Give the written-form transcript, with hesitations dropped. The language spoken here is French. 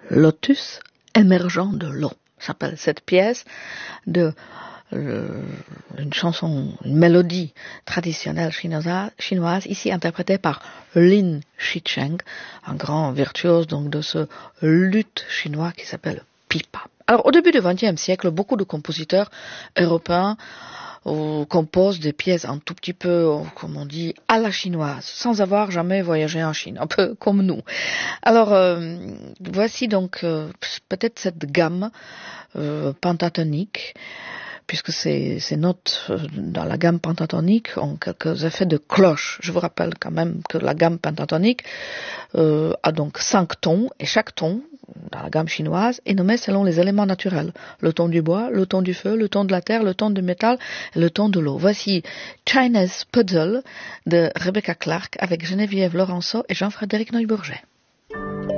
Lotus émergeant de l'eau, s'appelle cette pièce de une chanson, une mélodie traditionnelle chinoise, ici interprétée par Lin Shicheng, un grand virtuose donc de ce luth chinois qui s'appelle pipa. Alors au début du XXe siècle, beaucoup de compositeurs européens composent des pièces un tout petit peu, comme on dit, à la chinoise, sans avoir jamais voyagé en Chine, un peu comme nous. Alors voici donc peut-être cette gamme pentatonique, puisque ces notes dans la gamme pentatonique ont quelques effets de cloche. Je vous rappelle quand même que la gamme pentatonique a donc 5 tons, et chaque ton, dans la gamme chinoise, est nommé selon les éléments naturels. Le ton du bois, le ton du feu, le ton de la terre, le ton du métal et le ton de l'eau. Voici Chinese Puzzle de Rebecca Clark avec Geneviève Laurenceau et Jean-Frédéric Neubourget.